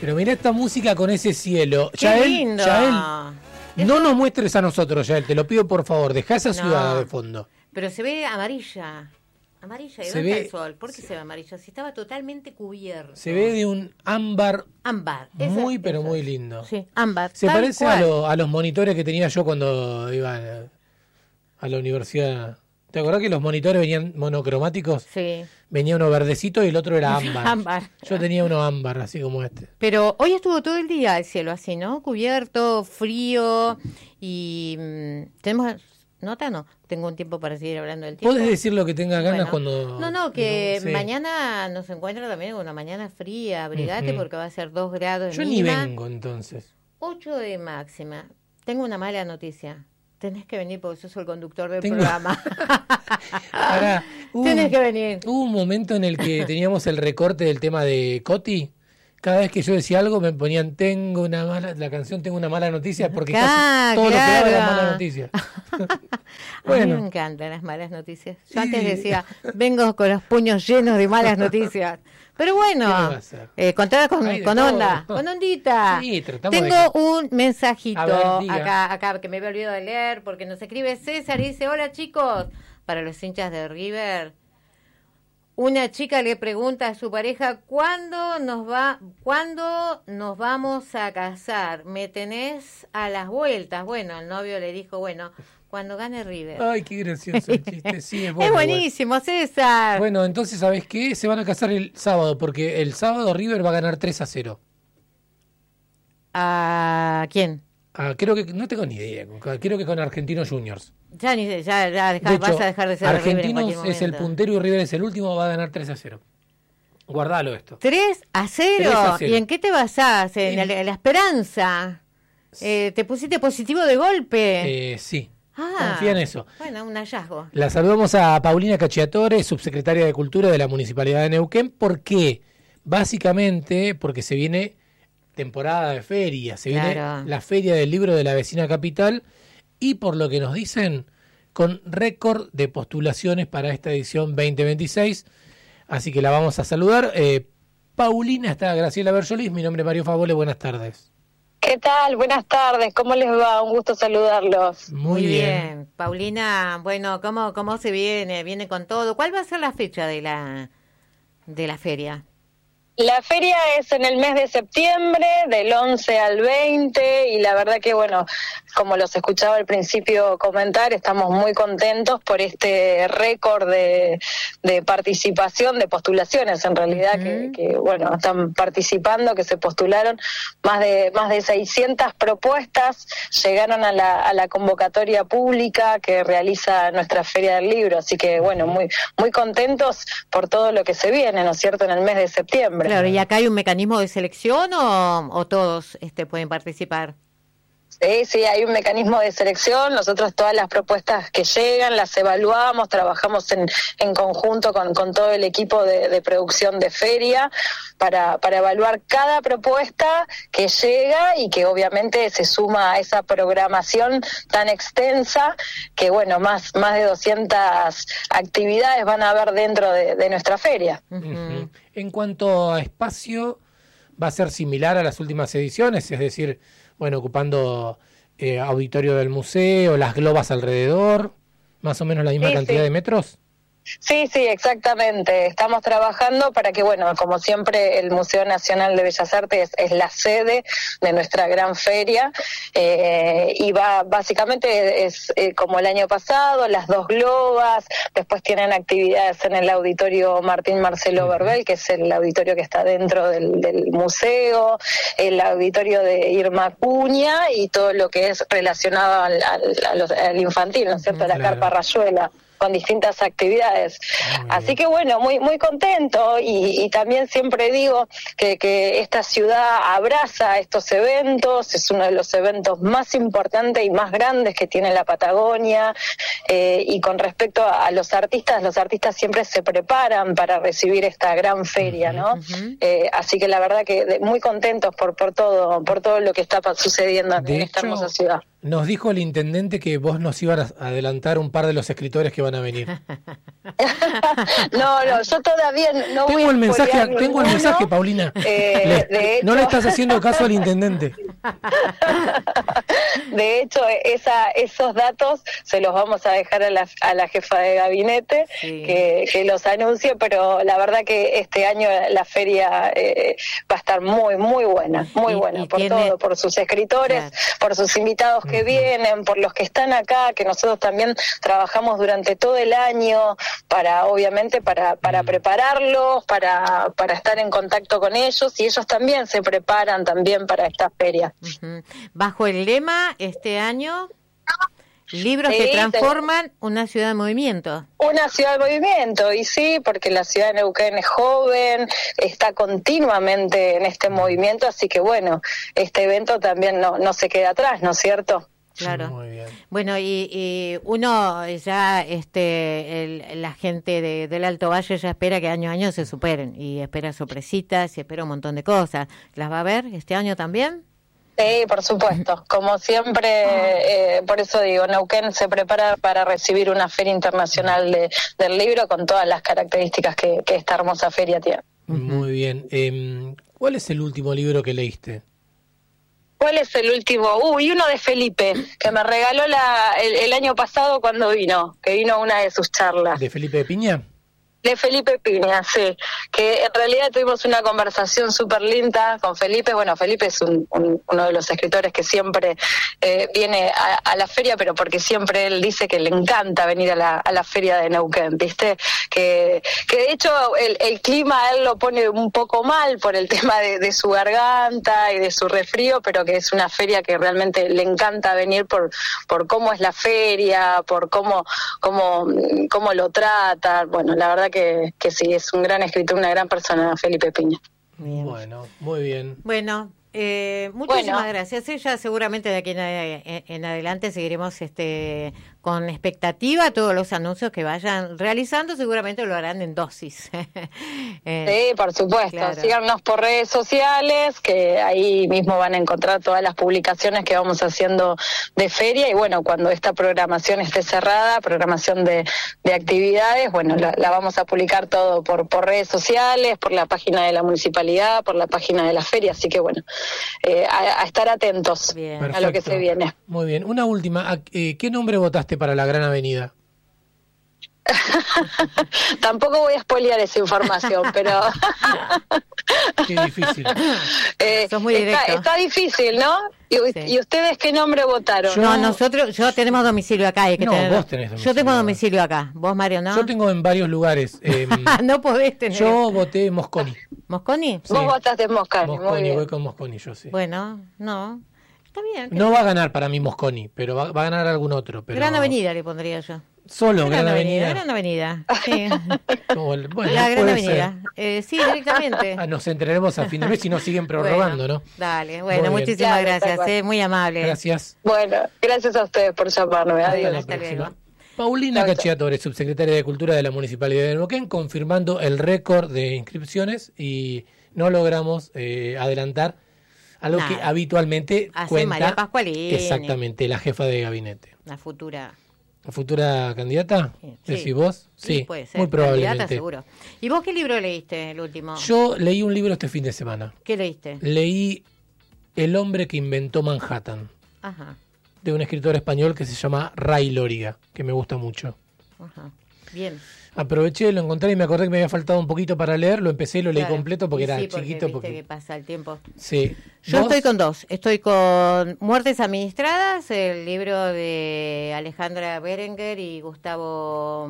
Pero mirá esta música con ese cielo. ¡Qué lindo! Yael, no nos muestres a nosotros, Yael, te lo pido por favor, dejá esa ciudad de fondo. Pero se ve amarilla. Amarilla, ¿y dónde está el sol? ¿Por qué se ve amarilla? Si estaba totalmente cubierto. Se ve de un ámbar. Ámbar. Muy, pero muy lindo. Sí, ámbar. Se parece a los monitores que tenía yo cuando iba a la universidad. ¿Te acordás que los monitores venían monocromáticos? Sí. Venía uno verdecito y el otro era ámbar. Ámbar. Yo tenía uno ámbar, así como este. Pero hoy estuvo todo el día el cielo así, ¿no? Cubierto, frío y tenemos... ¿Nota? No, tengo un tiempo para seguir hablando del tiempo. ¿Puedes decir lo que tengas ganas cuando...? No, que mañana nos encuentra también una mañana fría, abrigate porque va a ser 2 grados de mínima. Yo ni vengo entonces. 8 de máxima. Tengo una mala noticia. Tenés que venir porque sos el conductor del programa. Tenés que venir. Hubo un momento en el que teníamos el recorte del tema de Coti. Cada vez que yo decía algo me ponían la canción Tengo una mala noticia porque casi todo lo que daba era mala noticia. Bueno. A mí me encantan las malas noticias. Yo antes decía, vengo con los puños llenos de malas noticias. Pero bueno, contala con onda, con ondita. Sí, tengo un mensajito acá que me había olvidado de leer porque nos escribe César y dice, hola chicos, para los hinchas de River. Una chica le pregunta a su pareja, ¿cuándo nos vamos a casar? ¿Me tenés a las vueltas? Bueno, el novio le dijo, bueno, cuando gane River. Ay, qué gracioso el chiste. Sí, es bueno, es buenísimo, César. Bueno, entonces, ¿sabes qué? Se van a casar el sábado, porque el sábado River va a ganar 3-0. ¿A quién? Creo que, no tengo ni idea, creo que con Argentinos Juniors. Ya vas a dejar de ser Argentinos River es el puntero y River es el último, va a ganar 3-0. Guardalo esto. 3-0. ¿Y en qué te basás? ¿En la esperanza? ¿Te pusiste positivo de golpe? Sí. Confía en eso. Bueno, un hallazgo. La saludamos a Paulina Cacciatore, subsecretaria de Cultura de la Municipalidad de Neuquén. ¿Por qué? Básicamente porque se viene temporada de feria, se viene la Feria del Libro de la vecina capital y por lo que nos dicen, con récord de postulaciones para esta edición 2026. Así que la vamos a saludar. Paulina, está Graciela Berjolis, mi nombre es Mario Favole, buenas tardes. ¿Qué tal? Buenas tardes, ¿cómo les va? Un gusto saludarlos. Muy bien. Paulina, bueno, ¿cómo se viene? Viene con todo. ¿Cuál va a ser la fecha de la feria? La feria es en el mes de septiembre, del 11 al 20, y la verdad que, bueno, como los escuchaba al principio comentar, estamos muy contentos por este récord de participación, de postulaciones, en realidad, que bueno, están participando, que se postularon más de 600 propuestas, llegaron a la convocatoria pública que realiza nuestra Feria del Libro, así que, bueno, muy contentos por todo lo que se viene, ¿no es cierto?, en el mes de septiembre. Claro, ¿y acá hay un mecanismo de selección o todos pueden participar? Sí, hay un mecanismo de selección. Nosotros todas las propuestas que llegan las evaluamos, trabajamos en conjunto con todo el equipo de producción de feria para evaluar cada propuesta que llega y que obviamente se suma a esa programación tan extensa que, bueno, más de 200 actividades van a haber dentro de nuestra feria. Uh-huh. En cuanto a espacio, ¿va a ser similar a las últimas ediciones? Es decir, bueno, ocupando auditorio del museo, las globas alrededor, más o menos la misma cantidad de metros. Sí, exactamente. Estamos trabajando para que, bueno, como siempre, el Museo Nacional de Bellas Artes es la sede de nuestra gran feria y básicamente es como el año pasado, las 2 globas, después tienen actividades en el auditorio Martín Marcelo Verbel, que es el auditorio que está dentro del museo, el auditorio de Irma Acuña y todo lo que es relacionado al infantil, ¿no es cierto?, a la Carpa Rayuela, con distintas actividades. Así que bueno, muy contento y también siempre digo que esta ciudad abraza estos eventos, es uno de los eventos más importantes y más grandes que tiene la Patagonia, y con respecto a los artistas siempre se preparan para recibir esta gran feria, ¿no? Así que la verdad que muy contentos por todo lo que está sucediendo en esta hermosa ciudad. Nos dijo el intendente que vos nos ibas a adelantar un par de los escritores que van a venir. No, yo todavía no tengo el mensaje, Paulina. No le estás haciendo caso al intendente. De hecho, esos datos se los vamos a dejar a la jefa de gabinete, sí, que los anuncie, pero la verdad que este año la feria va a estar muy, muy buena, muy buena, por todo, por sus escritores, claro, por sus invitados que vienen, por los que están acá, que nosotros también trabajamos durante todo el año obviamente para prepararlos, para estar en contacto con ellos, y ellos también se preparan también para esta feria. Bajo el lema este año, libros que transforman una ciudad en movimiento. Una ciudad de movimiento, y sí, porque la ciudad de Neuquén es joven, está continuamente en este movimiento, así que bueno, este evento también no se queda atrás, ¿no es cierto? Claro. Muy bien. Bueno, y uno ya, la gente del Alto Valle ya espera que año a año se superen, y espera sorpresitas, y espera un montón de cosas. ¿Las va a ver este año también? Sí, por supuesto. Como siempre, por eso digo, Neuquén se prepara para recibir una feria internacional del libro con todas las características que esta hermosa feria tiene. Muy bien. ¿Cuál es el último libro que leíste? ¿Cuál es el último? Uno de Felipe, que me regaló el año pasado cuando vino a una de sus charlas. ¿De Felipe Piña? De Felipe Piña, sí, que en realidad tuvimos una conversación súper linda con Felipe. Bueno, Felipe es uno de los escritores que siempre viene a la feria, pero porque siempre él dice que le encanta venir a la feria de Neuquén, ¿viste? Que de hecho el clima a él lo pone un poco mal por el tema de su garganta y de su resfrío, pero que es una feria que realmente le encanta venir por cómo es la feria, por cómo lo trata. Bueno, la verdad que sí, es un gran escritor, una gran persona, Felipe Piña. Bien. Bueno, muy bien. Bueno, muchísimas gracias. Ya seguramente de aquí en adelante seguiremos con expectativa todos los anuncios que vayan realizando, seguramente lo harán en dosis. Sí, por supuesto. Claro. Síganos por redes sociales, que ahí mismo van a encontrar todas las publicaciones que vamos haciendo de feria, y bueno, cuando esta programación esté cerrada, programación de actividades, bueno, la vamos a publicar todo por redes sociales, por la página de la municipalidad, por la página de la feria, así que bueno, a estar atentos a lo que se viene. Muy bien. Una última, ¿qué nombre votaste para la Gran Avenida? Tampoco voy a spoilear esa información, pero qué difícil. Sos muy directo. Está difícil, ¿no? ¿Y ustedes qué nombre votaron? Yo tenemos domicilio acá. Vos tenés domicilio. Yo tengo domicilio acá. ¿Vos, Mario, no? Yo tengo en varios lugares. No podés tener. Yo voté Mosconi. ¿Mosconi? Sí. Vos votaste Mosconi. Voy con Mosconi, yo sí. Bueno, no. Está bien. No va a ganar para mí Mosconi, pero va a ganar algún otro. Pero... Gran Avenida le pondría yo. Solo Gran Avenida. Gran Avenida, sí. Bueno, la Gran Avenida. Sí, directamente. Nos enteraremos a fin de mes si nos siguen prorrogando, ¿no? Dale, bueno, muchísimas gracias, muy amable. Gracias. Bueno, gracias a ustedes por llamarme. Adiós. Hasta la próxima. Paulina Cacciatore, subsecretaria de Cultura de la Municipalidad de Neuquén, confirmando el récord de inscripciones, y no logramos adelantar algo que habitualmente cuenta María Pascualini. Exactamente, la jefa de gabinete. La futura candidata? Sí. ¿Decís vos? Sí, puede ser. Muy probablemente. Candidata seguro. ¿Y vos qué libro leíste el último? Yo leí un libro este fin de semana. ¿Qué leíste? Leí El hombre que inventó Manhattan. Ajá. De un escritor español que se llama Ray Lóriga, que me gusta mucho. Ajá. Bien. Aproveché, lo encontré y me acordé que me había faltado un poquito para leer, lo empecé y lo leí completo porque era chiquito. Porque que pasa el tiempo. Sí. Yo estoy con dos. Estoy con Muertes Administradas, el libro de Alejandra Berenguer y Gustavo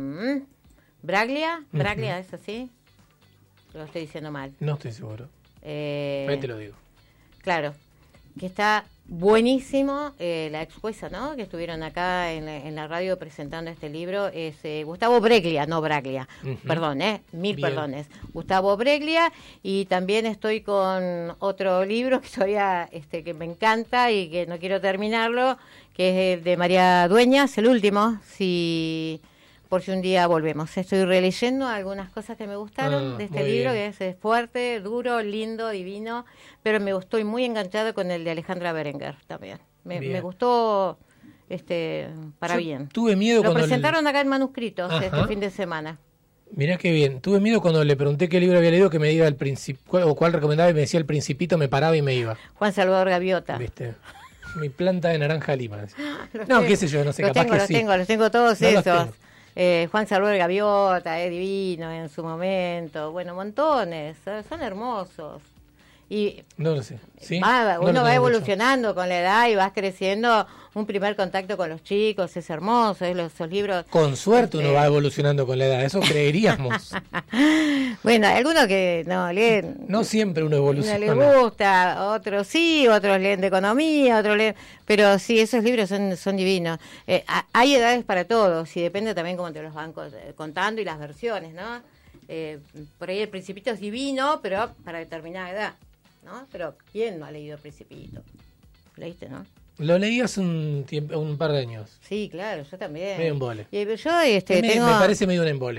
Braglia. ¿Braglia es así? Lo estoy diciendo mal. No estoy seguro. Ahí te lo digo. Claro, que está buenísimo. La ex jueza, ¿no?, que estuvieron acá en la radio presentando este libro, es Gustavo Breglia, no Braglia. Perdón, mil Bien. Perdones. Gustavo Breglia. Y también estoy con otro libro que todavía que me encanta y que no quiero terminarlo, que es de María Dueñas, el último. Si por si un día volvemos. Estoy releyendo algunas cosas que me gustaron de este libro, bien. Que es fuerte, duro, lindo, divino, pero me gustó y muy enganchado con el de Alejandra Berenguer también. Me gustó para bien. Tuve miedo Lo presentaron acá en manuscritos este fin de semana. Mirá qué bien. Tuve miedo cuando le pregunté qué libro había leído, que me diga el o cuál recomendaba, y me decía El Principito, me paraba y me iba. Juan Salvador Gaviota. ¿Viste? Mi planta de naranja lima. Qué sé yo, no sé, los tengo todos no esos. Juan Salvador Gaviota, divino en su momento. Bueno, montones, son hermosos. Y no lo sé. ¿Sí? Uno va evolucionando con la edad y vas creciendo. Un primer contacto con los chicos es hermoso, esos libros. Con suerte uno va evolucionando con la edad, eso creeríamos. Bueno, hay algunos que no leen. No siempre uno evoluciona. No les gusta, otros sí, otros leen de economía, otros leen. Pero sí, esos libros son divinos. Hay edades para todos y depende también cómo te los van contando y las versiones, ¿no? Por ahí El Principito es divino, pero para determinada edad, ¿no? Pero ¿quién no ha leído El Principito? ¿Leíste, no? Lo leí hace un par de años. Sí, claro, yo también. Medio embole. Y yo me parece medio un embole.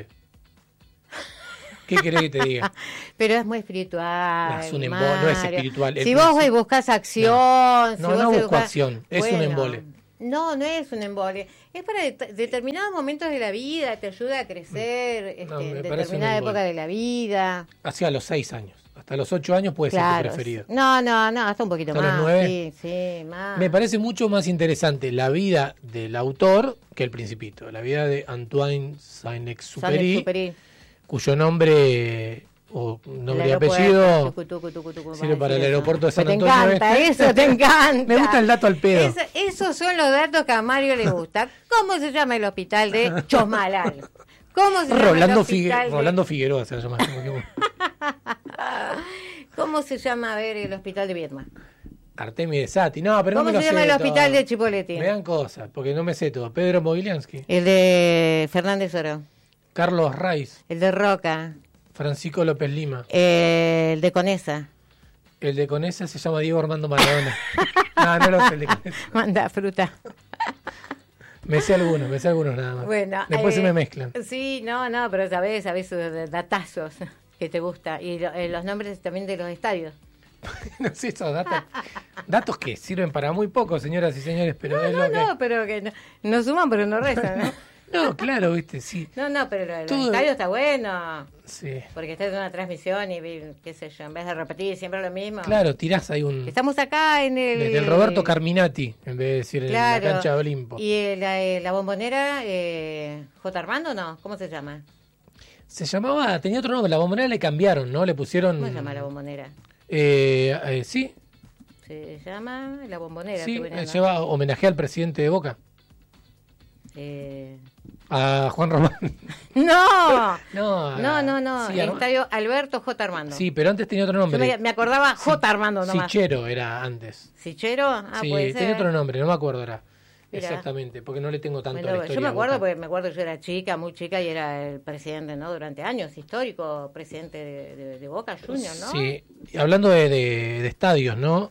¿Qué querés que te diga? Pero es muy espiritual. Es un embole, no es espiritual. Si vos buscas acción... No busco acción, es un embole. No es un embole. Es para determinados momentos de la vida, te ayuda a crecer en determinada época de la vida. Hacia los 6 años. Hasta los 8 años puede ser tu preferido. No, hasta un poquito más. ¿Hasta los 9? Sí, más. Me parece mucho más interesante la vida del autor que El Principito. La vida de Antoine Saint-Exupéry, cuyo nombre o nombre y apellido sirve para el aeropuerto de San Antonio. Te encanta, eso te encanta. Me gusta el dato al pedo. Esos son los datos que a Mario le gusta. ¿Cómo se llama el hospital de Chosmalal? ¿Cómo se llama Rolando Figueroa se llama. ¿Cómo se llama el hospital de Viedma? Artemio de Sati. No, pero ¿Cómo no me lo se llama el hospital de Chipoleti? Me dan cosas, porque no me sé todo. Pedro Mogliansky. El de Fernández Oro. Carlos Raiz. El de Roca. Francisco López Lima. El de Conesa. El de Conesa se llama Diego Armando Maradona. No lo sé, el de Conesa. Manda fruta. Me sé algunos nada más. Bueno, después se me mezclan. Sí, no, pero sabés datazos que te gusta. Y los nombres también de los estadios. No sé, esos datos que sirven para muy poco, señoras y señores, pero pero que no suman, pero no restan, ¿no? No, claro, viste, sí. No, pero el estadio está bueno. Sí. Porque estás en una transmisión y, qué sé yo, en vez de repetir siempre lo mismo. Claro, tirás ahí Estamos acá en el Roberto Carminati, en vez de decir en la cancha de Olimpo. ¿Y la bombonera, J. Armando, no? ¿Cómo se llama? Se llamaba, tenía otro nombre, la bombonera le cambiaron, ¿no? Le pusieron... ¿Cómo se llama la bombonera? Sí. Se llama La Bombonera. Sí, lleva homenaje al presidente de Boca. A Juan Román. No. Sí, el estadio Alberto J. Armando. Sí, pero antes tenía otro nombre. Yo me acordaba J. Armando nomás. Sichero era antes. ¿Sichero? Sí, puede ser. Tenía otro nombre, no me acuerdo ahora. Mirá. Exactamente, porque no le tengo tanto la historia. Yo me acuerdo, porque yo era muy chica y era el presidente, ¿no? Durante años, histórico presidente de Boca Junior, ¿no? Sí, hablando de estadios, ¿no?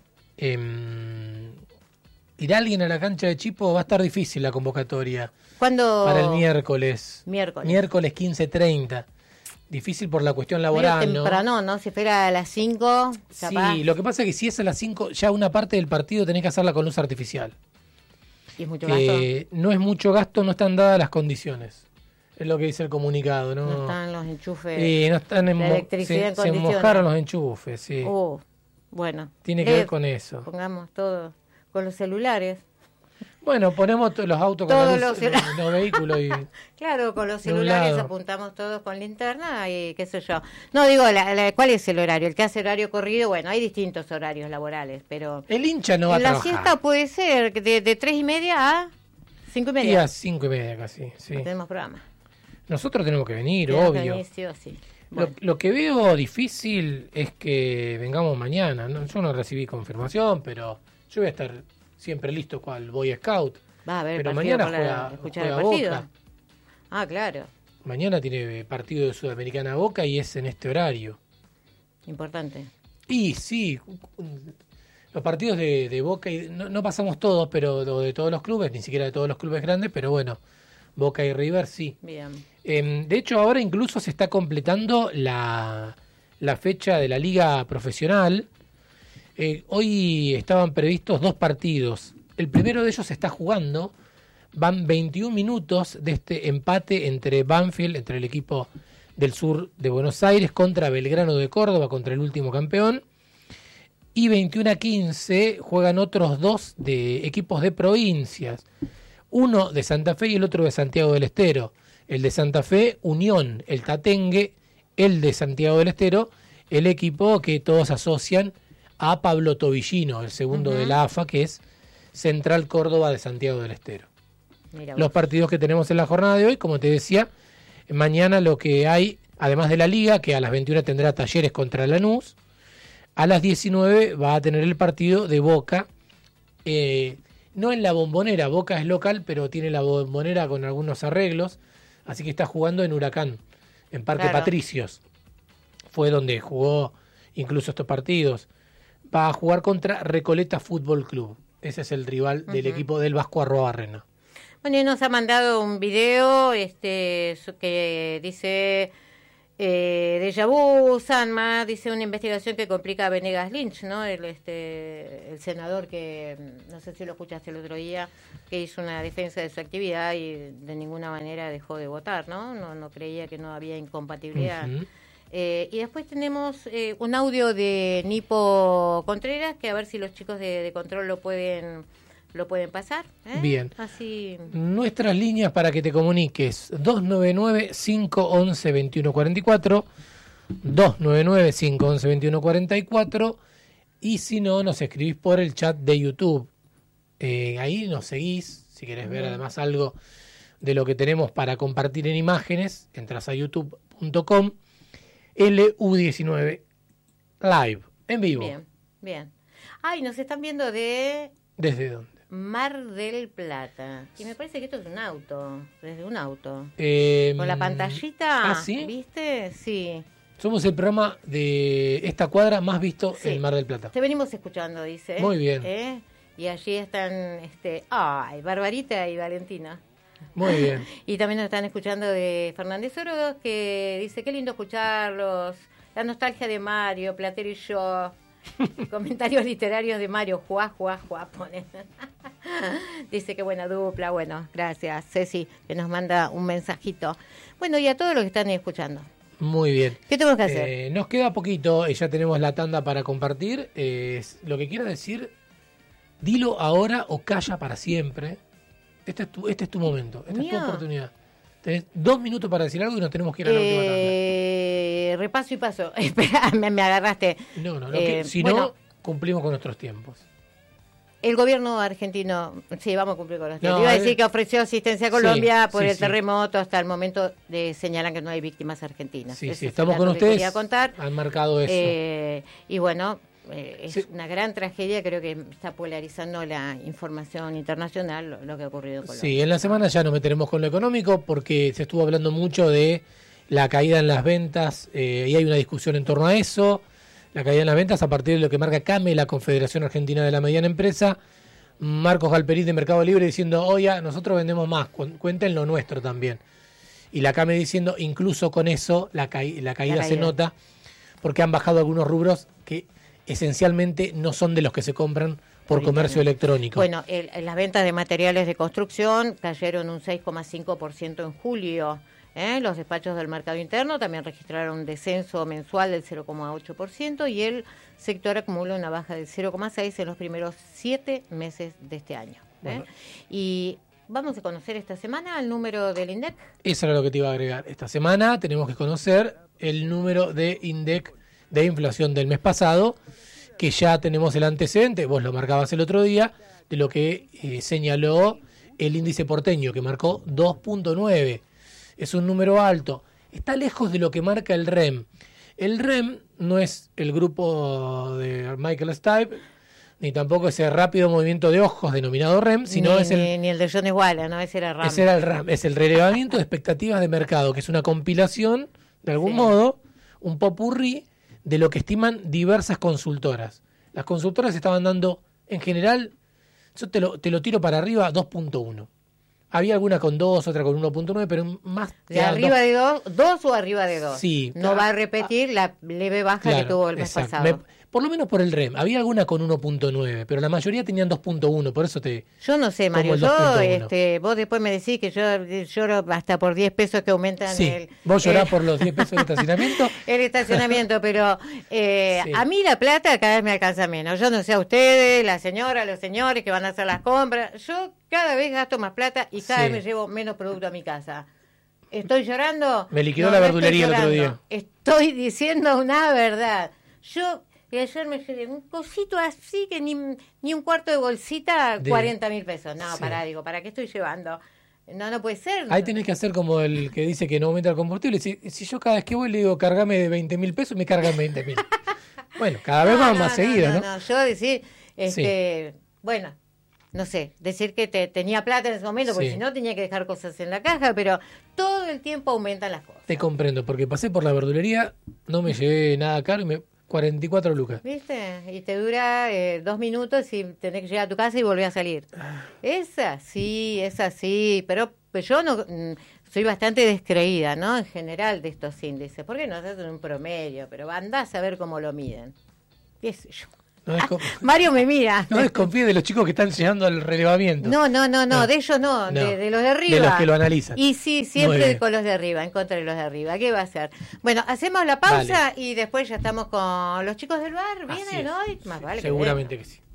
Ir alguien a la cancha de Chipo va a estar difícil la convocatoria. ¿Cuándo? Para el miércoles. Miércoles 15:30. Difícil por la cuestión laboral, ¿no? Temprano, ¿no? Si espera a las 5. Sí, lo que pasa es que si es a las 5, ya una parte del partido tenés que hacerla con luz artificial. ¿Y es mucho gasto? No es mucho gasto, no están dadas las condiciones. Es lo que dice el comunicado, ¿no? No están los enchufes. No están en electricidad se mojaron los enchufes, sí. Bueno. Tiene que ver con eso. Pongamos todo con los celulares. Bueno, ponemos los autos con los vehículos y... Claro, con los celulares apuntamos todos con linterna y qué sé yo. No, digo, ¿cuál es el horario? El que hace horario corrido, bueno, hay distintos horarios laborales, pero... El hincha no va a trabajar. La siesta puede ser de 3:30 a 5:30. Y a 5:30 casi, sí. No tenemos programa. Nosotros tenemos que venir, obvio. Sí. Bueno. Lo que veo difícil es que vengamos mañana. Yo no recibí confirmación, pero yo voy a estar... siempre listo cual Boy Scout. Va a ver, pero mañana juega Boca. Claro. Mañana tiene partido de Sudamericana Boca y es en este horario. Importante. Y sí, los partidos de Boca, no pasamos todos, pero de todos los clubes, ni siquiera de todos los clubes grandes, pero bueno, Boca y River, sí. Bien. De hecho, ahora incluso se está completando la fecha de la liga profesional. Hoy estaban previstos 2 partidos. El primero de ellos se está jugando. Van 21 minutos de este empate entre Banfield, entre el equipo del sur de Buenos Aires, contra Belgrano de Córdoba, contra el último campeón. Y 21-15 juegan otros 2 de equipos de provincias. Uno de Santa Fe y el otro de Santiago del Estero. El de Santa Fe, Unión, el Tatengue. El de Santiago del Estero, el equipo que todos asocian a Pablo Tobillino, el segundo de la AFA, que es Central Córdoba de Santiago del Estero. Los partidos que tenemos en la jornada de hoy, como te decía, mañana lo que hay, además de la Liga, que a las 21 tendrá Talleres contra Lanús, a las 19 va a tener el partido de Boca, no en la Bombonera, Boca es local, pero tiene la Bombonera con algunos arreglos, así que está jugando en Huracán, en Parque Patricios. Fue donde jugó incluso estos partidos. Va a jugar contra Recoleta Fútbol Club. Ese es el rival del equipo del Vasco Arruabarrena. Bueno, y nos ha mandado un video que dice Déjà vu, Sanma, dice una investigación que complica a Venegas Lynch, ¿no? El senador que, no sé si lo escuchaste el otro día, que hizo una defensa de su actividad y de ninguna manera dejó de votar, ¿no? No creía que no había incompatibilidad. Y después tenemos un audio de Nipo Contreras, que a ver si los chicos de control lo pueden pasar. Bien. Así. Nuestras líneas para que te comuniques: 299-511-2144, 299-511-2144, y si no, nos escribís por el chat de YouTube. Ahí nos seguís, si querés ver además algo de lo que tenemos para compartir en imágenes, entras a youtube.com, LU19 Live, en vivo. Bien. Ay, nos están viendo de... ¿Desde dónde? Mar del Plata. Y me parece que esto es un auto, desde un auto. Con la pantallita, ¿sí? ¿Viste? Sí. Somos el programa de esta cuadra más visto en Mar del Plata. Te venimos escuchando, dice. Muy bien. Y allí están, Barbarita y Valentina. Muy bien. Y también nos están escuchando de Fernández Oro, que dice, qué lindo escucharlos, la nostalgia de Mario, Platero y yo, comentarios literarios de Mario, juá, pone. Dice que buena dupla, bueno, gracias Ceci, que nos manda un mensajito. Bueno, y a todos los que están escuchando. Muy bien. ¿Qué tenemos que hacer? Nos queda poquito, ya tenemos la tanda para compartir. Lo que quieras decir, dilo ahora o calla para siempre. Este es tu momento, esta es tu oportunidad. Tenés 2 minutos para decir algo y nos tenemos que ir a la última tanda. Repaso y paso. Espera, me agarraste. Si no, cumplimos con nuestros tiempos. El gobierno argentino, sí, vamos a cumplir con los tiempos. Iba a decir que ofreció asistencia a Colombia por el terremoto. Hasta el momento señalan que no hay víctimas argentinas. Sí, estamos con ustedes. Han marcado eso. Y bueno, es una gran tragedia, creo que está polarizando la información internacional lo que ha ocurrido en Colombia. Sí, en la semana ya nos meteremos con lo económico porque se estuvo hablando mucho de la caída en las ventas y hay una discusión en torno a eso. La caída en las ventas a partir de lo que marca CAME, la Confederación Argentina de la Mediana Empresa. Marcos Galperín de Mercado Libre diciendo, oye, nosotros vendemos más, cuenten lo nuestro también. Y la CAME diciendo, incluso con eso la caída se nota porque han bajado algunos rubros que esencialmente no son de los que se compran por comercio electrónico. Bueno, las ventas de materiales de construcción cayeron un 6,5% en julio. Los despachos del mercado interno también registraron un descenso mensual del 0,8% y el sector acumula una baja del 0,6% en los primeros 7 meses de este año. Bueno. Y vamos a conocer esta semana el número del INDEC. Eso era lo que te iba a agregar. Esta semana tenemos que conocer el número de INDEC de inflación del mes pasado, que ya tenemos el antecedente, vos lo marcabas el otro día, de lo que señaló el índice porteño, que marcó 2.9. Es un número alto. Está lejos de lo que marca el REM. El REM no es el grupo de Michael Stipe, ni tampoco ese rápido movimiento de ojos denominado REM, sino ni el de John Esguala, ¿no? Ese era RAM. Ese era el RAM. Es el relevamiento de expectativas de mercado, que es una compilación, de algún modo, un popurrí de lo que estiman diversas consultoras. Las consultoras estaban dando, en general, yo te lo tiro para arriba, 2.1. Había alguna con 2, otra con 1.9, pero más... ¿De arriba de 2 o arriba de 2? Sí. No va a repetir la leve baja que tuvo el mes pasado. Por lo menos por el REM. Había alguna con 1.9, pero la mayoría tenían 2.1, por eso te... Yo no sé, Mario, vos después me decís que yo lloro hasta por 10 pesos que aumentan vos llorás por los 10 pesos de estacionamiento. El estacionamiento, pero a mí la plata cada vez me alcanza menos. Yo no sé a ustedes, la señora, los señores que van a hacer las compras. Yo cada vez gasto más plata y cada vez me llevo menos producto a mi casa. ¿Estoy llorando? Me liquidó la verdulería el otro día. Estoy diciendo una verdad. Y ayer me llevé un cosito así que ni un cuarto de bolsita, 40.000 pesos. No, ¿para qué estoy llevando? No puede ser. Ahí tenés que hacer como el que dice que no aumenta el combustible. Si yo cada vez que voy le digo, cargame de 20.000 pesos, me cargan 20.000. Bueno, cada vez más seguido, ¿no? No, yo decir, bueno, no sé, decir que tenía plata en ese momento, porque si no tenía que dejar cosas en la caja, pero todo el tiempo aumentan las cosas. Te comprendo, porque pasé por la verdulería, no me llevé nada caro y 44 lucas. ¿Viste? Y te dura 2 minutos y tenés que llegar a tu casa y volver a salir. Es así, pero yo no soy bastante descreída, ¿no? En general de estos índices, porque no se hacen un promedio, pero andás a ver cómo lo miden. ¿Qué sé yo? Mario me mira. No desconfíe de los chicos que están llegando al relevamiento. No, de ellos no. De los de arriba. De los que lo analizan. Y sí, siempre con los de arriba, en contra de los de arriba. ¿Qué va a hacer? Bueno, hacemos la pausa y después ya estamos con los chicos del bar. ¿Vienen hoy? Más vale. Seguramente que sí.